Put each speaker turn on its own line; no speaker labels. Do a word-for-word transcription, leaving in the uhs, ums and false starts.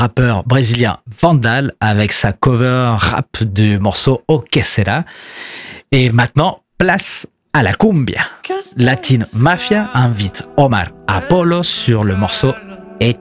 rappeur brésilien Vandal avec sa cover rap du morceau O Que Sera. Et maintenant, place à la cumbia. Latin Mafia invite Omar Apollo sur le morceau